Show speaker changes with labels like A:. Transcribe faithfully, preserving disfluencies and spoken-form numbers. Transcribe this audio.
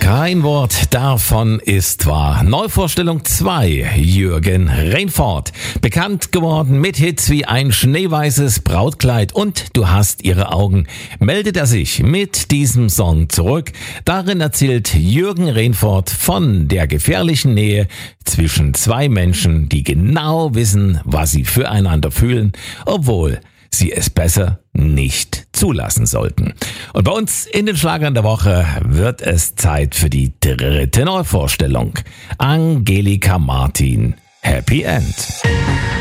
A: Kein Wort davon ist wahr. Neuvorstellung zwei, Jürgen Reinfort. Bekannt geworden mit Hits wie Ein schneeweißes Brautkleid und Du hast ihre Augen. Meldet er sich mit diesem Song zurück. Darin erzählt Jürgen Reinfort von der gefährlichen Nähe zwischen zwei Menschen, die genau wissen, was sie füreinander fühlen, obwohl sie es besser nicht zulassen sollten. Und bei uns in den Schlagern der Woche wird es Zeit für die dritte Neuvorstellung. Angelika Martin, Happy End.